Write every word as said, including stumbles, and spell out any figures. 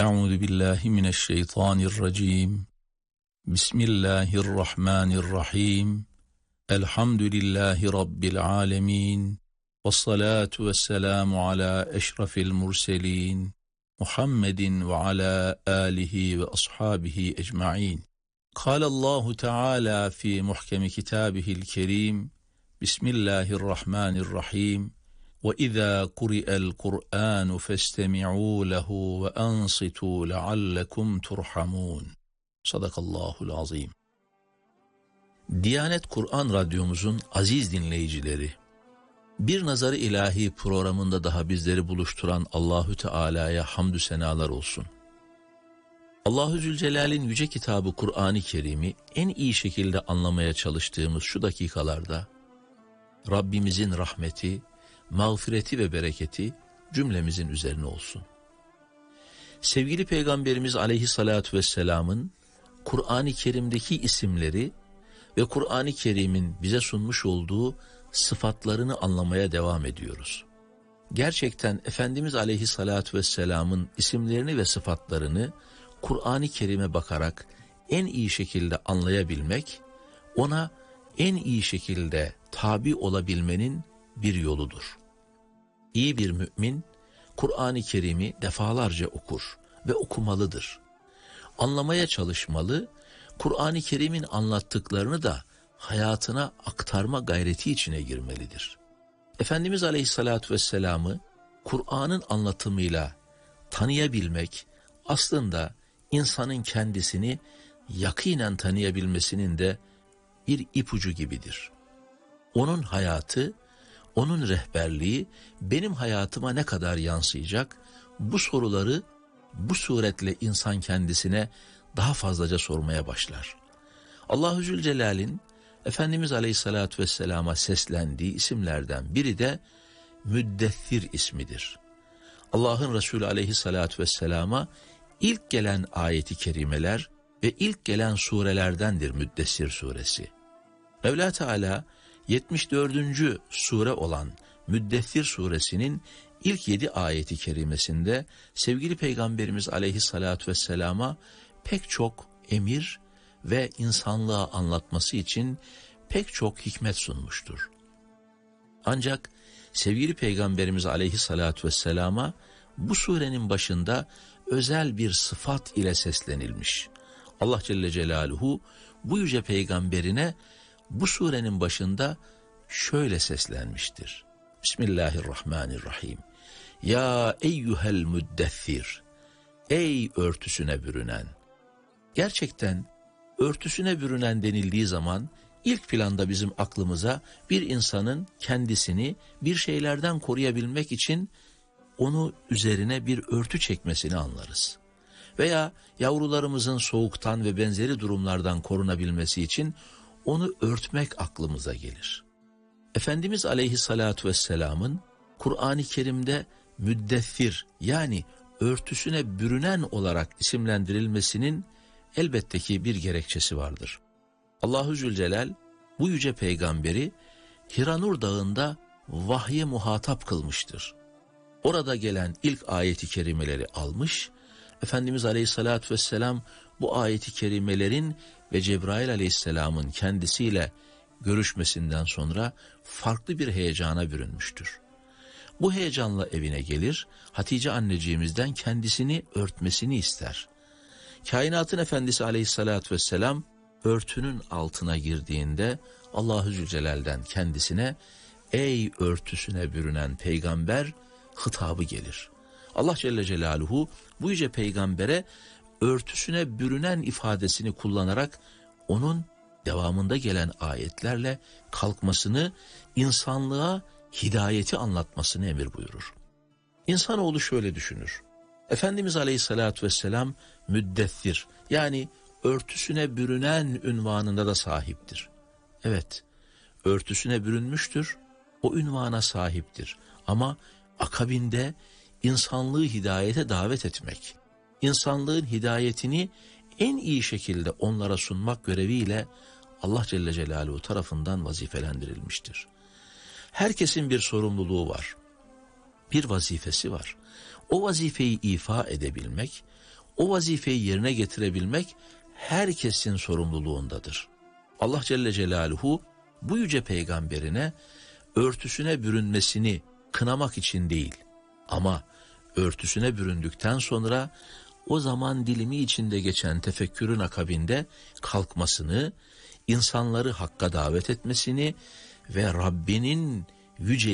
Euzu billahi mineşşeytanirracim. Bismillahirrahmanirrahim. Elhamdülillahi rabbil alamin. Vessalatu vesselamu ala eşrafil murselin. Muhammedin ve ala alihi ve ashabihi ecmaîn. Kâlallahu Teala fi muhkemi kitâbihil kerîm. Bismillahirrahmanirrahim. وَإِذَا قُرِئَ الْقُرْآنُ فَاسْتَمِعُوا لَهُ وَأَنصِتُوا لَعَلَّكُمْ تُرْحَمُونَ. Sadakallahul azim. Diyanet Kur'an Radyomuzun aziz dinleyicileri, Bir Nazar-ı İlahi programında daha bizleri buluşturan Allahü Teala'ya hamdü senalar olsun. Allahü Zülcelal'in yüce kitabı Kur'an-ı Kerim'i en iyi şekilde anlamaya çalıştığımız şu dakikalarda Rabbimizin rahmeti, mağfireti ve bereketi cümlemizin üzerine olsun. Sevgili Peygamberimiz Aleyhisselatü Vesselam'ın Kur'an-ı Kerim'deki isimleri ve Kur'an-ı Kerim'in bize sunmuş olduğu sıfatlarını anlamaya devam ediyoruz. Gerçekten Efendimiz Aleyhisselatü Vesselam'ın isimlerini ve sıfatlarını Kur'an-ı Kerim'e bakarak en iyi şekilde anlayabilmek, ona en iyi şekilde tabi olabilmenin bir yoludur. İyi bir mümin, Kur'an-ı Kerim'i defalarca okur ve okumalıdır. Anlamaya çalışmalı, Kur'an-ı Kerim'in anlattıklarını da hayatına aktarma gayreti içine girmelidir. Efendimiz Aleyhisselatü Vesselam'ı Kur'an'ın anlatımıyla tanıyabilmek, aslında insanın kendisini yakinen tanıyabilmesinin de bir ipucu gibidir. Onun hayatı, onun rehberliği benim hayatıma ne kadar yansıyacak? Bu soruları bu suretle insan kendisine daha fazlaca sormaya başlar. Allahu Zülcelal'in Efendimiz Aleyhisselatü Vesselam'a seslendiği isimlerden biri de Müddessir ismidir. Allah'ın Resulü Aleyhisselatü Vesselam'a ilk gelen ayeti kerimeler ve ilk gelen surelerdendir Müddessir suresi. Mevla Teala yetmiş dördüncü sure olan Müddessir suresinin ilk yedi ayeti kerimesinde sevgili Peygamberimiz Aleyhisselatü Vesselam'a pek çok emir ve insanlığa anlatması için pek çok hikmet sunmuştur. Ancak sevgili Peygamberimiz Aleyhisselatü Vesselam'a bu surenin başında özel bir sıfat ile seslenilmiş. Allah Celle Celaluhu bu yüce peygamberine bu surenin başında şöyle seslenmiştir. Bismillahirrahmanirrahim. Ya eyyuhel müddessir. Ey örtüsüne bürünen. Gerçekten örtüsüne bürünen denildiği zaman ilk planda bizim aklımıza bir insanın kendisini bir şeylerden koruyabilmek için onu üzerine bir örtü çekmesini anlarız. Veya yavrularımızın soğuktan ve benzeri durumlardan korunabilmesi için onu örtmek aklımıza gelir. Efendimiz Aleyhisselatü Vesselam'ın Kur'an-ı Kerim'de müddessir yani örtüsüne bürünen olarak isimlendirilmesinin elbette ki bir gerekçesi vardır. Allahu Zülcelal bu yüce peygamberi Hiranur Dağı'nda vahye muhatap kılmıştır. Orada gelen ilk ayeti kerimeleri almış, Efendimiz Aleyhisselatü Vesselam bu ayeti kerimelerin ve Cebrail Aleyhisselam'ın kendisiyle görüşmesinden sonra farklı bir heyecana bürünmüştür. Bu heyecanla evine gelir, Hatice anneciğimizden kendisini örtmesini ister. Kainatın Efendisi Aleyhisselatü Vesselam örtünün altına girdiğinde Allahu Zülcelal'den kendisine ey örtüsüne bürünen peygamber hitabı gelir. Allah Celle Celaluhu bu yüce peygambere örtüsüne bürünen ifadesini kullanarak onun devamında gelen ayetlerle kalkmasını, insanlığa hidayeti anlatmasını emir buyurur. İnsanoğlu şöyle düşünür. Efendimiz Aleyhisselatü Vesselam müddessir yani örtüsüne bürünen ünvanında da sahiptir. Evet, örtüsüne bürünmüştür, o ünvana sahiptir. Ama akabinde insanlığı hidayete davet etmek, insanlığın hidayetini en iyi şekilde onlara sunmak göreviyle Allah Celle Celaluhu tarafından vazifelendirilmiştir. Herkesin bir sorumluluğu var. bir vazifesi var. O vazifeyi ifa edebilmek, o vazifeyi yerine getirebilmek herkesin sorumluluğundadır. Allah Celle Celaluhu bu yüce peygamberine örtüsüne bürünmesini kınamak için değil, ama örtüsüne büründükten sonra o zaman dilimi içinde geçen tefekkürün akabinde kalkmasını, insanları hakka davet etmesini ve Rabbinin yüce